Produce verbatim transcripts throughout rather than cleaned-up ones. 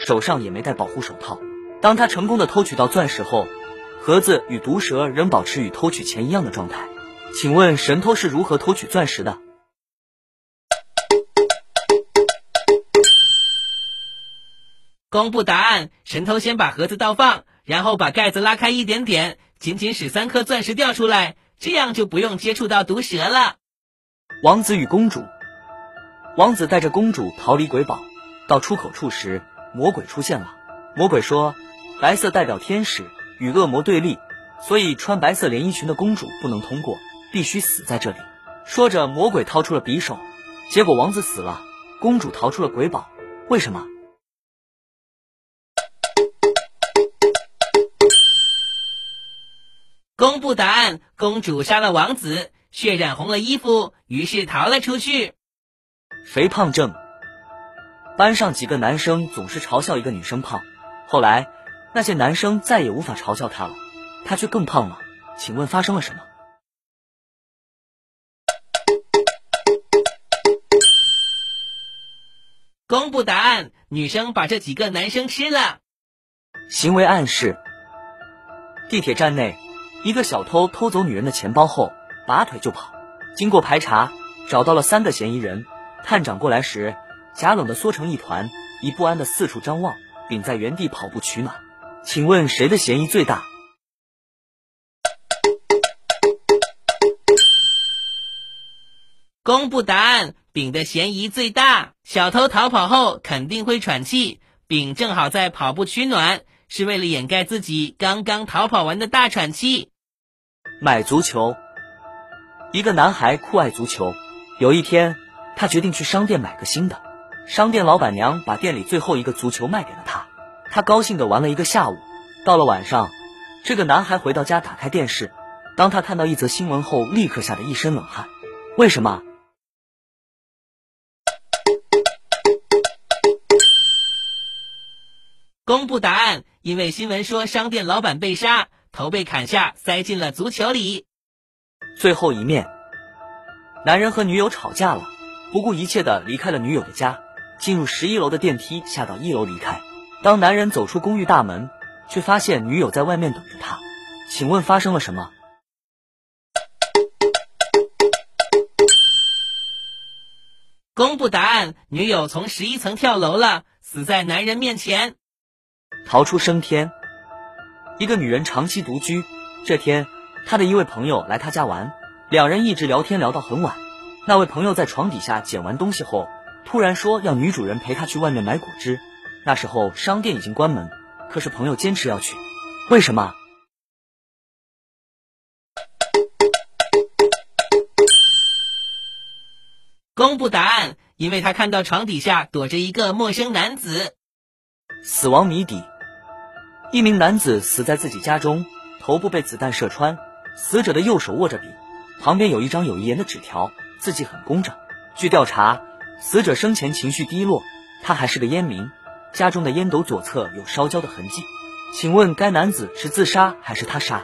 手上也没戴保护手套。当他成功的偷取到钻石后，盒子与毒蛇仍保持与偷取前一样的状态。请问神偷是如何偷取钻石的？ 公布答案，神偷先把盒子倒放，然后把盖子拉开一点点，仅仅使三颗钻石掉出来，这样就不用接触到毒蛇了。 王子与公主。王子带着公主逃离鬼堡，到出口处时，魔鬼出现了。魔鬼说，白色代表天使，与恶魔对立，所以穿白色连衣裙的公主不能通过，必须死在这里。说着，魔鬼掏出了匕首，结果王子死了，公主逃出了鬼堡。为什么？ 公布答案，公主杀了王子，血染红了衣服，于是逃了出去。 肥胖症。班上几个男生总是嘲笑一个女生胖，后来那些男生再也无法嘲笑她了，她却更胖了。请问发生了什么？ 公布答案，女生把这几个男生吃了。 行为暗示。地铁站内，一个小偷偷走女人的钱包后拔腿就跑，经过排查找到了三个嫌疑人。探长过来时，假冷的缩成一团，以不安的四处张望，并在原地跑步取暖。请问谁的嫌疑最大？ 公布答案，丙的嫌疑最大。小偷逃跑后肯定会喘气，丙正好在跑步取暖，是为了掩盖自己刚刚逃跑完的大喘气。 买足球。一个男孩酷爱足球，有一天他决定去商店买个新的。商店老板娘把店里最后一个足球卖给了他，他高兴地玩了一个下午。到了晚上，这个男孩回到家打开电视，当他看到一则新闻后，立刻吓得一身冷汗。为什么？ 公布答案，因为新闻说商店老板被杀，头被砍下，塞进了足球里。 最后一面。男人和女友吵架了，不顾一切地离开了女友的家，进入十一楼的电梯，下到一楼离开。当男人走出公寓大门，却发现女友在外面等着他。请问发生了什么？ 公布答案，女友从十一层跳楼了，死在男人面前。 逃出升天。一个女人长期独居，这天她的一位朋友来她家玩，两人一直聊天聊到很晚。那位朋友在床底下捡完东西后，突然说要女主人陪他去外面买果汁。那时候商店已经关门，可是朋友坚持要去。为什么？ 公布答案，因为他看到床底下躲着一个陌生男子。 死亡谜底。一名男子死在自己家中，头部被子弹射穿，死者的右手握着笔，旁边有一张有遗言的纸条，字迹很工整。据调查，死者生前情绪低落，他还是个烟民，家中的烟斗左侧有烧焦的痕迹。请问该男子是自杀还是他杀？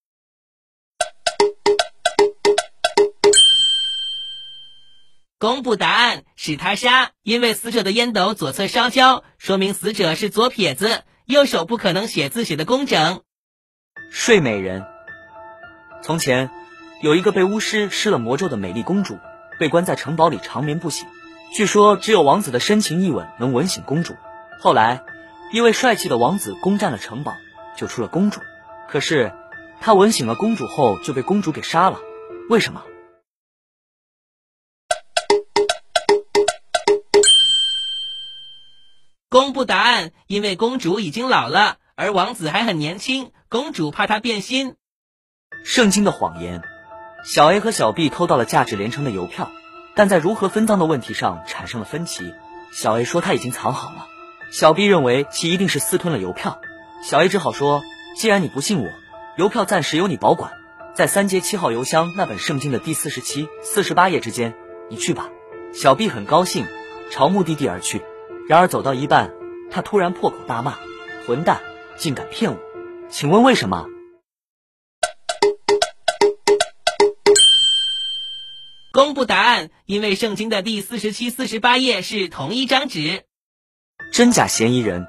公布答案，是他杀，因为死者的烟斗左侧烧焦，说明死者是左撇子，右手不可能写字写得工整。 睡美人。从前有一个被巫师施了魔咒的美丽公主，被关在城堡里长眠不醒，据说只有王子的深情一吻能吻醒公主。后来一位帅气的王子攻占了城堡，救出了公主，可是他吻醒了公主后就被公主给杀了。为什么？ 公布答案，因为公主已经老了，而王子还很年轻，公主怕他变心。 圣经的谎言。小 A 和小 B 偷到了价值连城的邮票，但在如何分赃的问题上产生了分歧。小 A 说他已经藏好了，小 B 认为其一定是私吞了邮票。小 A 只好说，既然你不信我，邮票暂时由你保管，在三街七号邮箱那本圣经的第四十七、四十八页之间，你去吧。小 B 很高兴，朝目的地而去。然而走到一半，他突然破口大骂，混蛋，竟敢骗我！请问为什么？ 公布答案，因为圣经的第四十七、四十八页是同一张纸。 真假嫌疑人。